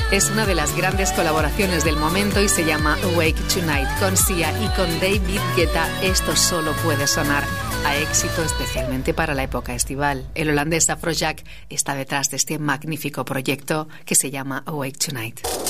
Es una de las grandes colaboraciones del momento y se llama Awake Tonight. Con Sia y con David Guetta, esto solo puede sonar a éxito, especialmente para la época estival. El holandés Afrojack está detrás de este magnífico proyecto que se llama Awake Tonight.